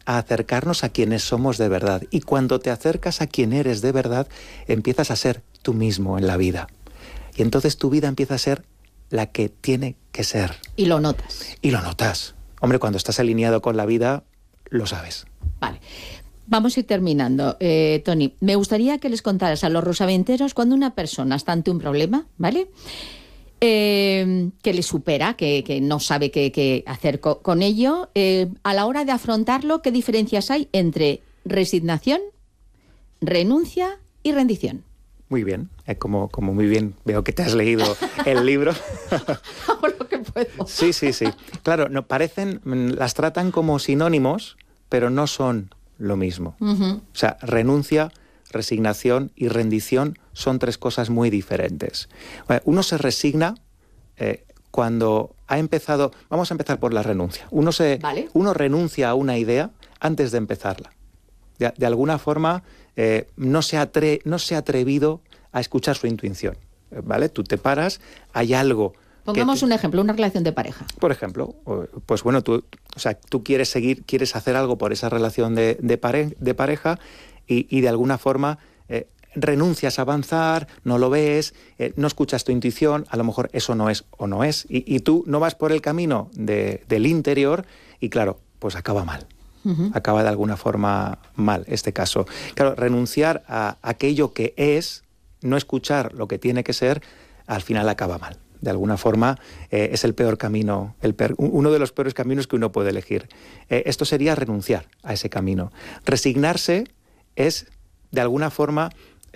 a acercarnos a quienes somos de verdad. Y cuando te acercas a quien eres de verdad, empiezas a ser tú mismo en la vida. Y entonces tu vida empieza a ser la que tiene que ser. Y lo notas. Y lo notas. Hombre, cuando estás alineado con la vida, lo sabes. Vale. Vamos a ir terminando. Toni, me gustaría que les contaras a los rosaventeros cuando una persona está ante un problema, ¿vale? Que le supera, que no sabe qué hacer con ello. A la hora de afrontarlo, ¿qué diferencias hay entre resignación, renuncia y rendición? Muy bien, como muy bien veo que te has leído el libro. Hago lo que puedo. Sí. Claro, no, las tratan como sinónimos, pero no son lo mismo. Uh-huh. O sea, renuncia, resignación y rendición son tres cosas muy diferentes. Uno se resigna cuando ha empezado... Vamos a empezar por la renuncia. Uno renuncia a una idea antes de empezarla. De alguna forma no se ha atrevido a escuchar su intuición, ¿vale? Tú te paras, hay algo... Pongamos un ejemplo, una relación de pareja. Por ejemplo, pues bueno, tú quieres hacer algo por esa relación de pareja y de alguna forma renuncias a avanzar, no lo ves, no escuchas tu intuición, a lo mejor eso no es o no es, y tú no vas por el camino del interior y claro, pues acaba mal. Uh-huh. Acaba de alguna forma mal este caso. Claro, renunciar a aquello que es, no escuchar lo que tiene que ser, al final acaba mal. De alguna forma es el peor camino, uno de los peores caminos que uno puede elegir. Esto sería renunciar a ese camino. Resignarse es, de alguna forma,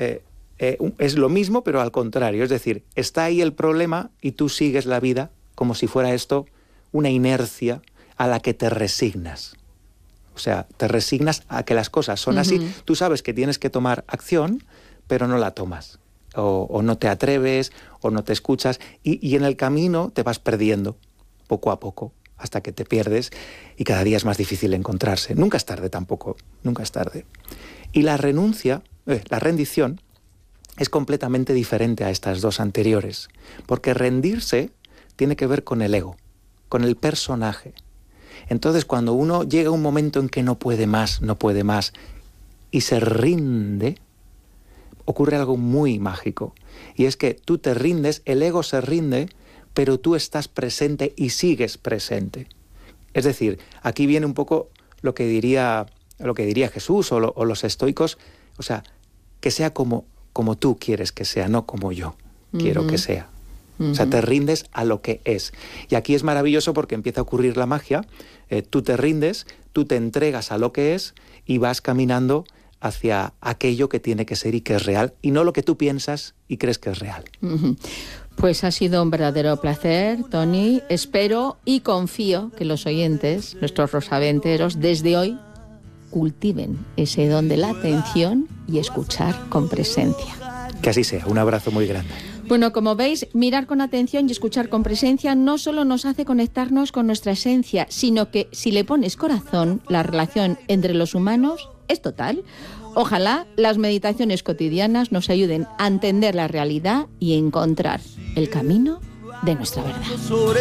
es lo mismo, pero al contrario. Es decir, está ahí el problema y tú sigues la vida como si fuera esto una inercia a la que te resignas. O sea, te resignas a que las cosas son así. Tú sabes que tienes que tomar acción, pero no la tomas. O no te atreves, o no te escuchas, y en el camino te vas perdiendo, poco a poco, hasta que te pierdes, y cada día es más difícil encontrarse. Nunca es tarde tampoco, nunca es tarde. Y la rendición, es completamente diferente a estas dos anteriores, porque rendirse tiene que ver con el ego, con el personaje. Entonces, cuando uno llega a un momento en que no puede más, y se rinde, ocurre algo muy mágico. Y es que tú te rindes, el ego se rinde, pero tú estás presente y sigues presente. Es decir, aquí viene un poco lo que diría Jesús o los estoicos, o sea, que sea como tú quieres que sea, no como yo quiero que sea. O sea, te rindes a lo que es. Y aquí es maravilloso porque empieza a ocurrir la magia. Tú te rindes, tú te entregas a lo que es y vas caminando hacia aquello que tiene que ser y que es real, y no lo que tú piensas y crees que es real. Uh-huh. Pues ha sido un verdadero placer, Toni. Espero y confío que los oyentes, nuestros rosaventeros, desde hoy cultiven ese don de la atención y escuchar con presencia. Que así sea. Un abrazo muy grande. Bueno, como veis, mirar con atención y escuchar con presencia no solo nos hace conectarnos con nuestra esencia, sino que si le pones corazón, la relación entre los humanos es total. Ojalá las meditaciones cotidianas nos ayuden a entender la realidad y encontrar el camino de nuestra verdad.